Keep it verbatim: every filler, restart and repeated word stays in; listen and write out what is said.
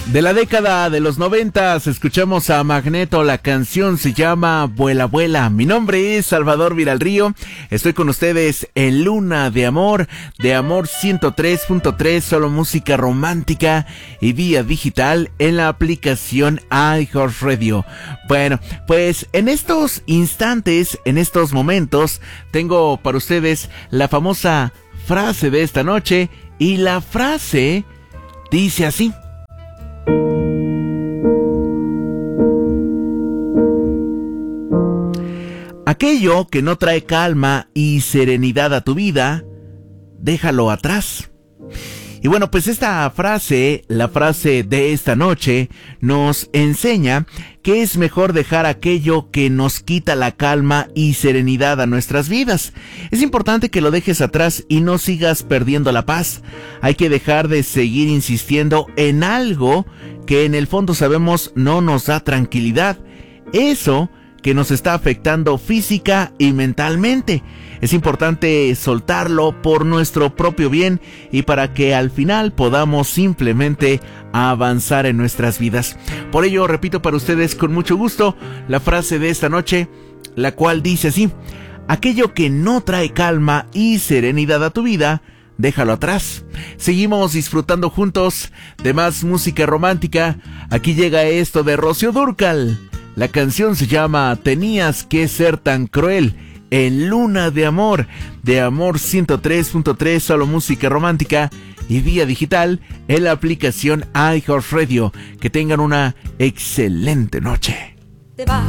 De la década de los noventas, escuchamos a Magneto, la canción se llama Vuela, Vuela. Mi nombre es Salvador Viralrío, estoy con ustedes en Luna de Amor, de Amor ciento tres punto tres, solo música romántica y vía digital en la aplicación iHeartRadio. Bueno, pues en estos instantes, en estos momentos, tengo para ustedes la famosa frase de esta noche, y la frase dice así: aquello que no trae calma y serenidad a tu vida, déjalo atrás. Y bueno, pues esta frase, la frase de esta noche, nos enseña que es mejor dejar aquello que nos quita la calma y serenidad a nuestras vidas. Es importante que lo dejes atrás y no sigas perdiendo la paz. Hay que dejar de seguir insistiendo en algo que en el fondo sabemos no nos da tranquilidad. Eso que nos está afectando física y mentalmente. Es importante soltarlo por nuestro propio bien y para que al final podamos simplemente avanzar en nuestras vidas. Por ello, repito para ustedes con mucho gusto la frase de esta noche, la cual dice así: aquello que no trae calma y serenidad a tu vida, déjalo atrás. Seguimos disfrutando juntos de más música romántica. Aquí llega esto de Rocío Dúrcal. La canción se llama Tenías que ser tan cruel, en Luna de Amor, de Amor ciento tres punto tres, solo música romántica y vía digital en la aplicación iHeartRadio. Que tengan una excelente noche.